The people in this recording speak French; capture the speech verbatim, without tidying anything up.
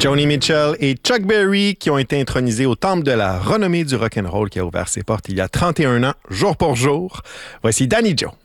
Joni Mitchell et Chuck Berry qui ont été intronisés au temple de la renommée du rock'n'roll qui a ouvert ses portes il y a trente et un ans, jour pour jour. Voici Danny Joe.